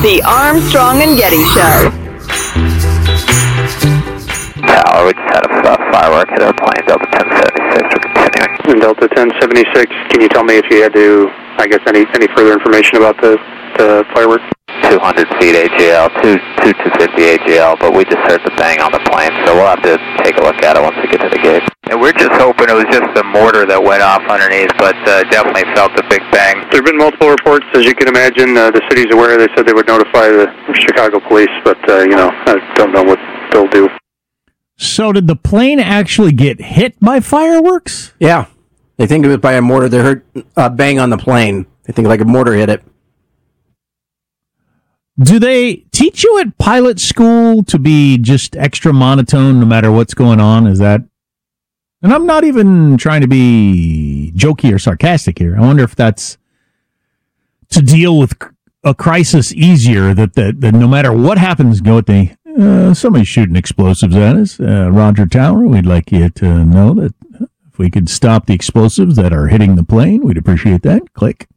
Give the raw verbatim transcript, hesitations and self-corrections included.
The Armstrong and Getty Show. Tower, we just had a uh, firework hit our plane, Delta ten seventy-six. We're continuing. And Delta ten seventy-six, can you tell me if you had to, I guess, any any further information about the, the firework? two hundred feet A G L, two two fifty A G L, but we just heard the bang on the plane, so we'll have to take a look at it once we get to the gate. And we're just hoping it was just the mortar that went off underneath, but uh, definitely felt the big bang. There have been multiple reports, as you can imagine. Uh, the city's aware. They said they would notify the Chicago police, but, uh, you know, I don't know what they'll do. So did the plane actually get hit by fireworks? Yeah. They think it was by a mortar. They heard a bang on the plane. They think like a mortar hit it. Do they teach you at pilot school to be just extra monotone no matter what's going on? Is that... And I'm not even trying to be jokey or sarcastic here. I wonder if that's to deal with a crisis easier, that, that, that no matter what happens, go with the, uh, somebody's shooting explosives at us. Uh, Roger Tower, we'd like you to know that if we could stop the explosives that are hitting the plane, we'd appreciate that. Click.